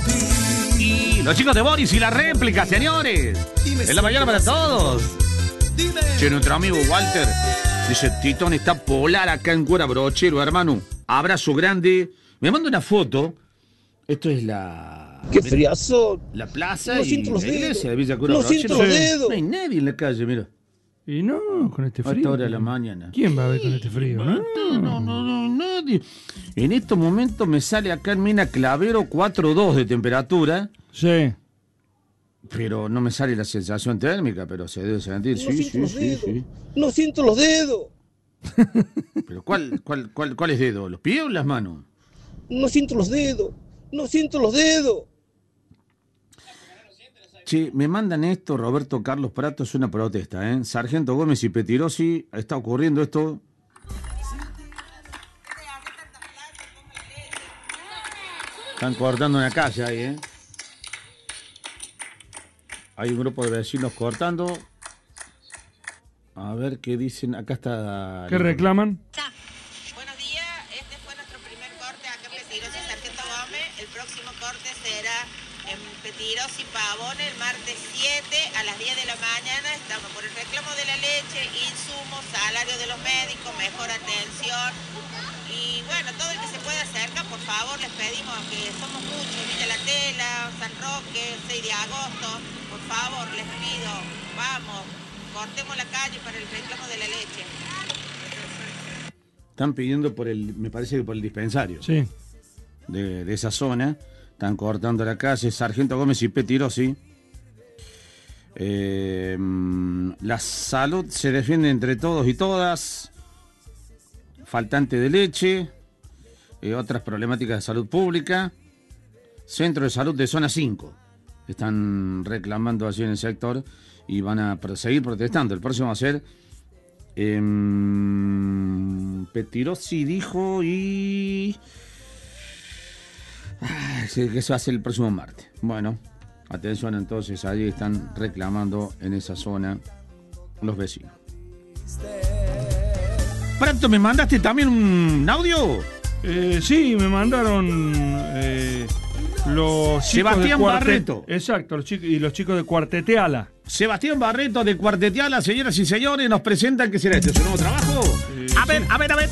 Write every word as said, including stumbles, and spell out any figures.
Y los chicos de Boris y la réplica, señores. En la mañana para todos. Che, nuestro amigo Walter dice: Titón está polar acá en Cuera Brochero, hermano. Abrazo grande. Me manda una foto. Esto es la... ¡Qué friazo! La plaza No y siento los la iglesia dedos. de Villa Cuera No Brochero. siento los dedos. No hay nadie en la calle, mira. Y no, con este A frío. esta hora de la mañana. ¿Quién va a ver con este frío? No, No, no, no, nadie. En estos momentos me sale acá en Mina Clavero cuatro coma dos de temperatura. Sí. Pero no me sale la sensación térmica, pero se debe sentir. No Sí, siento sí, los sí, dedos. sí. No siento los dedos. Pero ¿cuál, cuál, cuál, cuál es dedo? ¿Los pies o las manos? No siento los dedos. No siento los dedos. Che, me mandan esto, Roberto Carlos Prato, es una protesta, ¿eh? Sargento Gómez y Petirosi, está ocurriendo esto. Están cortando una calle ahí, ¿eh? Hay un grupo de vecinos cortando. A ver qué dicen. Acá está... ¿Qué reclaman? Buenos días, este fue nuestro primer corte acá en Petirosi, Sargento Gómez. El próximo corte será en Petirosi, Pavón, el martes siete a las diez de la mañana. Estamos por el reclamo de la leche, insumos, salario de los médicos, mejor atención. Y bueno, todo el que se pueda acercar, por favor, les pedimos que somos muchos, Villa La Tela, San Roque, seis de agosto. Por favor, les pido, vamos, cortemos la calle para el reclamo de la leche. Están pidiendo por el, me parece que por el dispensario. Sí. De, de esa zona. Están cortando la calle. Sargento Gómez y Petirosi. Eh, la salud se defiende entre todos y todas. Faltante de leche. Eh, otras problemáticas de salud pública. Centro de salud de zona cinco. Están reclamando allí en el sector. Y van a seguir protestando. El próximo va a ser... Eh, Petirosi dijo y... Ah, sí, que eso va a ser el próximo martes. Bueno, atención entonces, allí están reclamando en esa zona los vecinos. Prato, ¿me mandaste también un audio? Eh, sí, me mandaron eh, los chicos Sebastián de Cuarte- Barreto. Exacto, los chicos, y los chicos de Cuarteteala. Sebastián Barreto de Cuarteteala, señoras y señores, nos presentan que será este su nuevo trabajo. Eh, a ver, sí. a ver, a ver.